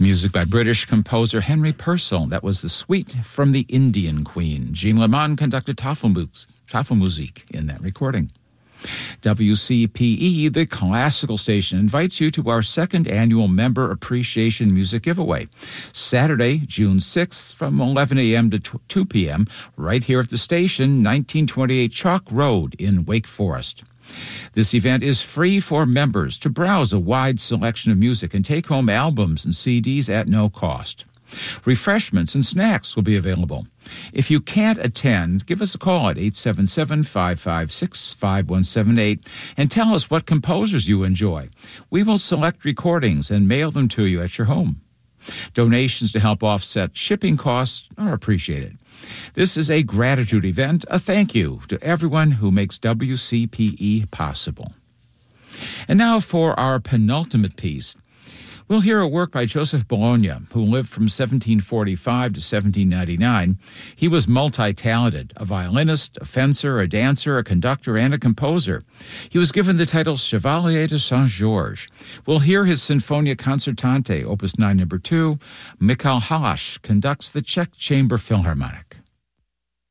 Music by British composer Henry Purcell. That was the Suite from the Indian Queen. Jean Lemon conducted Tafelmusik in that recording. WCPE, the classical station, invites you to our second annual Member Appreciation Music Giveaway, Saturday, June 6th from 11 a.m. to 2 p.m., right here at the station, 1928 Chalk Road in Wake Forest. This event is free for members to browse a wide selection of music and take home albums and CDs at no cost. Refreshments and snacks will be available. If you can't attend, give us a call at 877-556-5178 and tell us what composers you enjoy. We will select recordings and mail them to you at your home. Donations to help offset shipping costs are appreciated. This is a gratitude event, a thank you to everyone who makes WCPE possible. And now for our penultimate piece. We'll hear a work by Joseph Bologna, who lived from 1745 to 1799. He was multi-talented, a violinist, a fencer, a dancer, a conductor, and a composer. He was given the title Chevalier de Saint-Georges. We'll hear his Sinfonia Concertante, Opus 9, No. 2. Michal Halasz conducts the Czech Chamber Philharmonic.